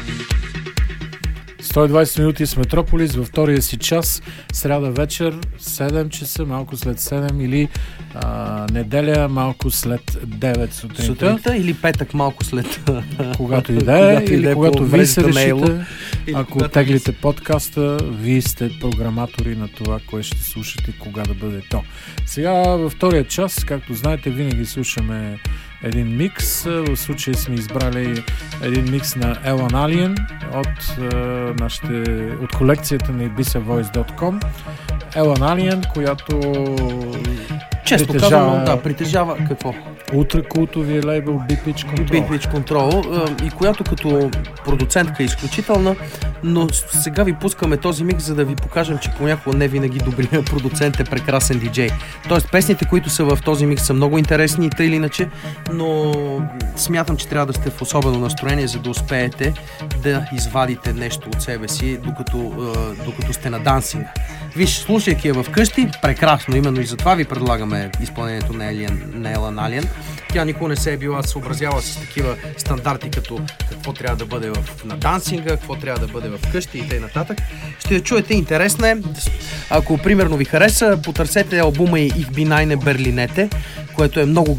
120 минути с Метрополис във втория си час, сряда вечер, 7 часа, малко след 7 или неделя, малко след 9 сутринта. Или петък, малко след... Когато и да е, или когато вие се решите, ако теглите подкаста, вие сте програматори на това, кое ще слушате, кога да бъде то. Сега във втория час, както знаете, винаги слушаме един микс. В случая сме избрали един микс на Elan Alien от колекцията на ibisavoice.com. Elan Alien, която често казвам, притежава какво? Ултракултовия лейбъл Beat Pitch Control. Beat Pitch Control, и която като продуцентка е изключителна, но сега ви пускаме този микс, за да ви покажем, че понякога не винаги добрият продуцент е прекрасен диджей. Тоест песните, които са в този микс, са много интересни и тъй или иначе, но смятам, че трябва да сте в особено настроение, за да успеете да извадите нещо от себе си, докато сте на дансинга. Виж, слушайки я вкъщи, прекрасно, именно и затова ви предлагаме изпълнението на Elan Alien. Тя никога не се е била съобразяла с такива стандарти, като какво трябва да бъде на дансинга, какво трябва да бъде вкъщи и т.н. Ще я чуете, интересна е. Ако примерно ви хареса, потърсете албума и Ich bin eine Berlinette, което е много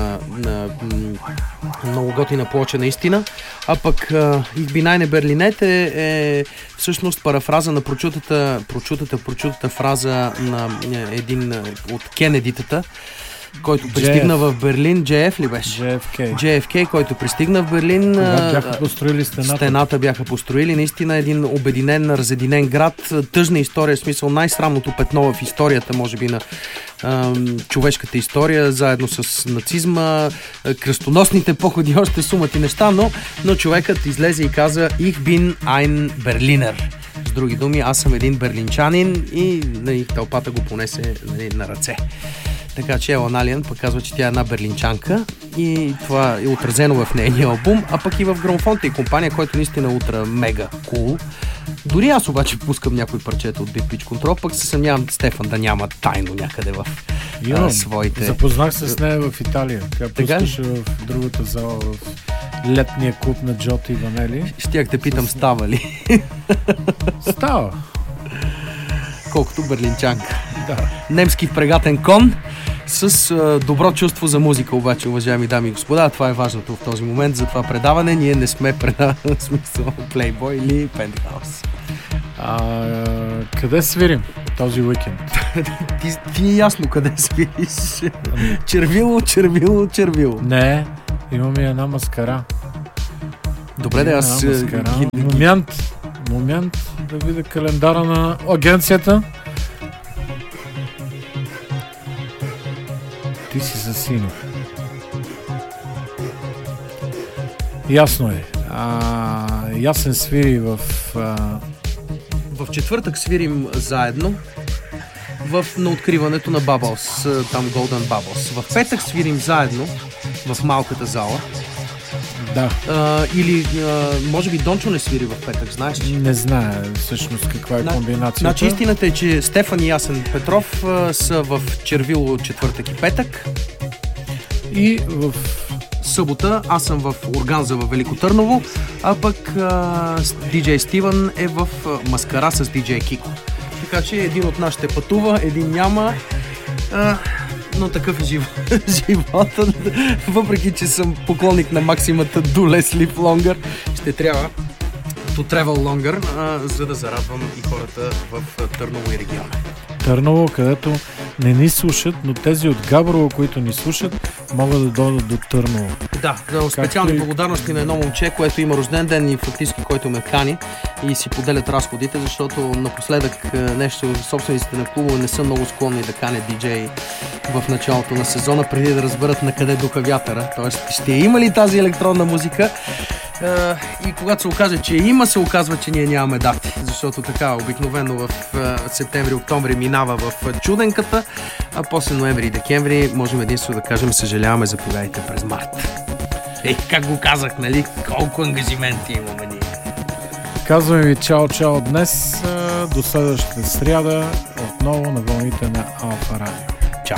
готина плоча наистина. А пък Ich bin eine Berlinette е всъщност парафраза на прочутата фраза на един от Кенедитата, който пристигна в Берлин. JF ли беше? JFK, който пристигна в Берлин. Бяха построили стената. Бяха построили. Наистина един обединен, разединен град. Тъжна история, в смисъл най-срамното петно в историята, може би, на човешката история, заедно с нацизма, кръстоносните походи, още сумати неща, но човекът излезе и каза Ich bin ein Berliner. С други думи, аз съм един берлинчанин, и тълпата го понесе на ръце. Така че Elan Alien пък казва, че тя е една берлинчанка и това е отразено в нейния албум, а пък и в Грамофонта и компания, който наистина е ултра мега кул. Дори аз обаче пускам някои парчета от Beat Pitch Control, пък се съмнявам Стефан да няма тайно някъде в своите... Запознах се с нея в Италия. Тя пускаше в другата зала, в летния клуб на Джоти и Ванели. Щях те питам, става ли? Става. Колкото берлинчанка. Да. Немски впрегатен кон с добро чувство за музика, обаче, уважаеми дами и господа. Това е важното в този момент за това предаване. Ние не сме смисъл Playboy или Penthouse. Къде свирим този уикенд? Ти е ясно къде свириш. Червило. Не, имаме една маскара. Добре, да аз... Момент да видя календара на агенцията. Ти си за сино. Ясно е. Ясен свири в четвъртък свирим заедно на откриването на Bubbles, там Golden Bubbles. В петък свирим заедно в малката зала. Да. Или може би Дончо не свири в петък, знаеш? Не знае всъщност каква е комбинацията. Значи истината е, че Стефан и Ясен Петров са в Червило четвъртък и петък. И в събота аз съм в Органза във Велико Търново, а пък диджей Стивън е в Маскара с диджей Кико. Така че един от нас ще пътува, един няма. Но такъв е живота. Въпреки че съм поклонник на максимата Do Less Live Longer, ще трябва to travel longer, за да зарадвам и хората в Търново и региона. Търново, където не ни слушат, но тези от Габрово, които ни слушат, могат да дойдат до Търново. Да, специални благодарности на едно момче, което има рожден ден и фактически който ме кани и си поделят разходите, защото напоследък нещо собствениците на клуба не са много склонни да канят диджей в началото на сезона, преди да разберат на къде духа вятъра. Тоест, ще има ли тази електронна музика? И когато се окаже, че има, се оказва, че ние нямаме дати, защото така обикновено в септември-октомври минава в чуденката, а после ноември и декември можем единствено да кажем съжаляваме, заповядайте през март. Как го казах, нали? Колко ангажименти имаме ние. Казваме ви чао днес, до следващата сряда, отново на вълните на Алфа Радио.